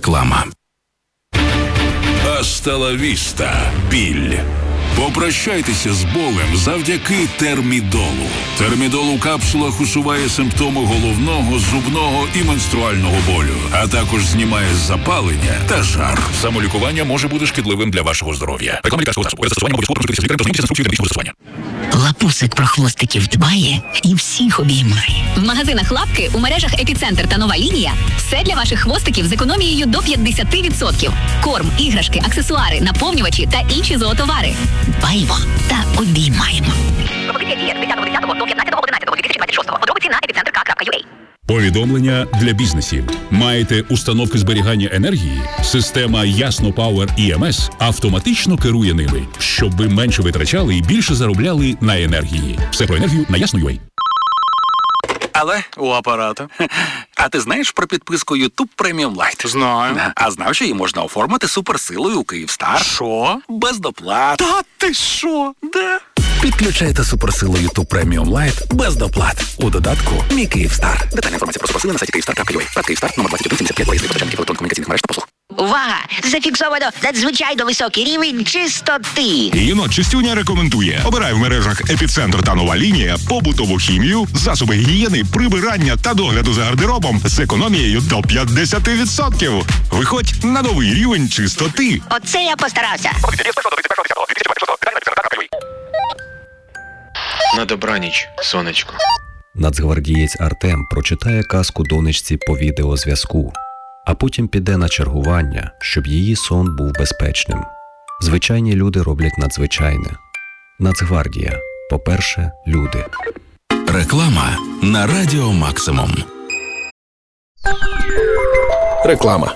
Реклама. Hasta la vista. Біль. Попрощайтеся з болем завдяки термідолу. Термідол у капсулах усуває симптоми головного, зубного і менструального болю, а також знімає запалення та жар. Самолікування може бути шкідливим для вашого здоров'я. Реклама лікарського засобу. Перед застосуванням обов'язково консультуйтеся з лікарем та знайомтеся з інструкцією медичного застосування. Лапусик про хвостиків дбає і всіх обіймає. В магазинах «Лапки», у мережах «Епіцентр» та «Нова лінія» все для ваших хвостиків з економією до 50%. Корм, іграшки, аксесуари, наповнювачі та інші зоотовари. Дбаємо та обіймаємо. Пропозиція діє з 10.10 до 15.11.2026. Подробиці на epicentr.ua. Повідомлення для бізнесів. Маєте установки зберігання енергії? Система Ясно Power EMS автоматично керує ними, щоб ви менше витрачали і більше заробляли на енергії. Все про енергію на Ясно.ua. Але у апарата. А ти знаєш про підписку YouTube Premium Lite? Знаю. А знав, що її можна оформити суперсилою у Київстар? Що? Без доплат. Та ти що? Да. Підключайте суперсилу YouTube Premium Lite без доплат. У додатку «Мій Київстар». Детальна інформація про суперсили на сайті Київстар.ua. Київстар, номер 2175, поїзди постачальників електронно-комунікаційних мереж та послуг. Увага! Зафіксовано надзвичайно високий рівень чистоти. Єнот Чистюня рекомендує. Обирай в мережах «Епіцентр» та «Нова лінія» побутову хімію, засоби гігієни, прибирання та догляду за гардеробом з економією до 50%. Виходь на новий рівень чистоти. Оце я постарався. На добраніч, сонечко. Нацгвардієць Артем прочитає казку донечці по відеозв'язку, а потім піде на чергування, щоб її сон був безпечним. Звичайні люди роблять надзвичайне. Нацгвардія. По-перше, люди. Реклама на Радіо Максимум. Реклама.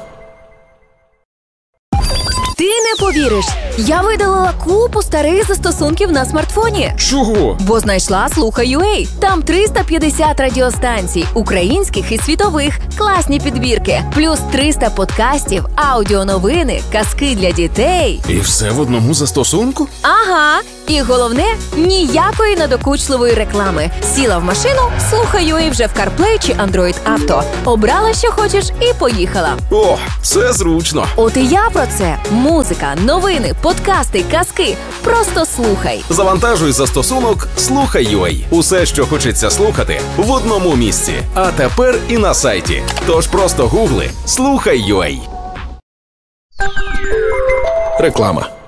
Ти не повіриш, я видалила купу старих застосунків на смартфоні. Чого? Бо знайшла Слухай.ua. Там 350 радіостанцій, українських і світових, класні підбірки, плюс 300 подкастів, аудіоновини, казки для дітей. І все в одному застосунку? Ага, і головне, ніякої надокучливої реклами. Сіла в машину, Слухай.ua вже в CarPlay чи Android Auto. Обрала, що хочеш, і поїхала. О, це зручно. От і я про це. Музика, новини, подкасти, казки. Просто слухай. Завантажуй застосунок Слухай.ua. Усе, що хочеться слухати, в одному місці. А тепер і на сайті. Тож просто гугли Слухай.ua. Реклама.